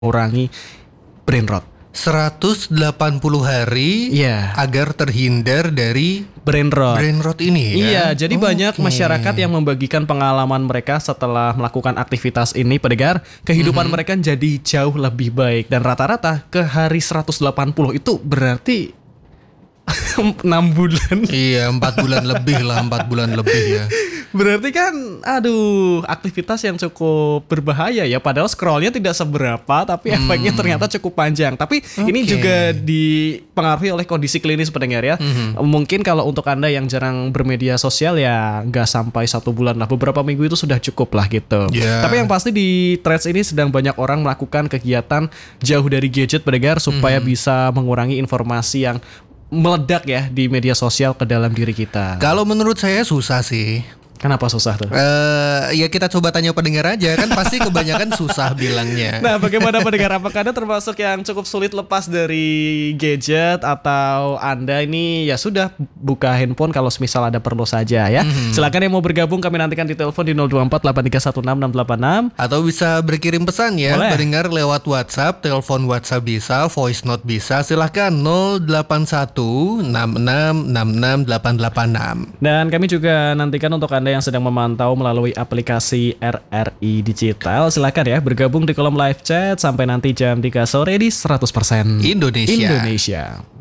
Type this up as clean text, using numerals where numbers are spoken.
mengurangi brain rot. 180 hari Iya. agar terhindar dari Brain rot. brain rot ini ya? Iya, jadi banyak Oke. masyarakat yang membagikan pengalaman mereka setelah melakukan aktivitas ini, pendengar. Kehidupan mereka jadi jauh lebih baik. Dan rata-rata ke hari 180 itu berarti 6 bulan. Iya, 4 bulan lebih lah, 4 bulan lebih ya. Berarti kan, aduh, aktivitas yang cukup berbahaya ya. Padahal scrollnya tidak seberapa, tapi efeknya ternyata cukup panjang. Tapi ini Oke. juga dipengaruhi oleh kondisi klinis pendengar ya. Mungkin kalau untuk Anda yang jarang bermedia sosial ya nggak sampai 1 bulan lah. Beberapa minggu itu sudah cukup lah gitu. Ya. Tapi yang pasti di Threads ini sedang banyak orang melakukan kegiatan jauh dari gadget pendengar supaya bisa mengurangi informasi yang meledak ya di media sosial ke dalam diri kita. Kalau menurut saya susah sih. Kenapa susah tuh? Ya kita coba tanya pendengar aja, kan pasti kebanyakan susah bilangnya. Nah, bagaimana pendengar? Apakah Anda termasuk yang cukup sulit lepas dari gadget atau Anda ini ya sudah buka handphone kalau semisal ada perlu saja ya? Silakan yang mau bergabung kami nantikan di telepon di 024 8316 686. Atau bisa berkirim pesan ya, Boleh. pendengar lewat WhatsApp, telepon WhatsApp bisa, voice note bisa. Silahkan 081 66 66 886. Dan kami juga nantikan untuk Anda yang sedang memantau melalui aplikasi RRI Digital. Silakan ya bergabung di kolom live chat sampai nanti jam 3 sore di 100% Indonesia. Indonesia.